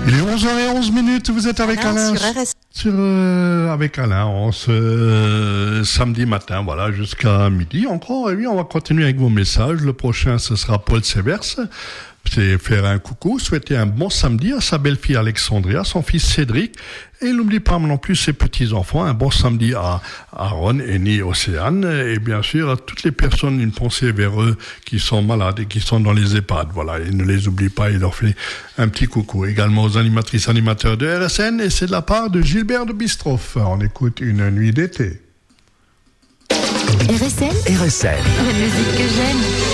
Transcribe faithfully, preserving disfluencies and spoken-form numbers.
Il est onze heures onze minutes, vous êtes avec Alain, Alain sur R S. Sur, euh, avec Alain, on se, euh, samedi matin, voilà, jusqu'à midi encore. Et oui, on va continuer avec vos messages. Le prochain, ce sera Paul Severs. C'est faire un coucou, souhaiter un bon samedi à sa belle-fille Alexandria, son fils Cédric, et n'oublie pas non plus ses petits-enfants, un bon samedi à Aaron, Eni, Océane, et bien sûr à toutes les personnes, une pensée vers eux qui sont malades et qui sont dans les EHPAD, voilà, et ne les oublie pas, il leur fait un petit coucou, également aux animatrices animateurs de R S N, et c'est de la part de Gilbert de Bistroff. On écoute Une nuit d'été. R S N, R S N, la musique que j'aime.